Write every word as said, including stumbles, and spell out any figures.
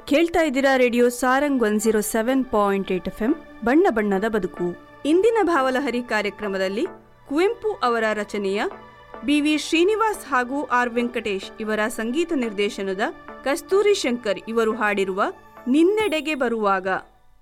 ಕೇಳ್ತಾ ಇದ್ದೀರಾ radio Sarang one zero seven point eight F M ಬಣ್ಣ ಬಣ್ಣದ ಬದುಕು. ಇಂದಿನ ಭಾವಲಹರಿ ಕಾರ್ಯಕ್ರಮದಲ್ಲಿ ಕುವೆಂಪು ಅವರ ರಚನೆಯ ಬಿ ವಿ ಶ್ರೀನಿವಾಸ್ ಹಾಗೂ ಆರ್ ವೆಂಕಟೇಶ್ ಇವರ ಸಂಗೀತ ನಿರ್ದೇಶನದ ಕಸ್ತೂರಿ ಶಂಕರ್ ಇವರು ಹಾಡಿರುವ ನಿನ್ನೆಡೆಗೆ ಬರುವಾಗ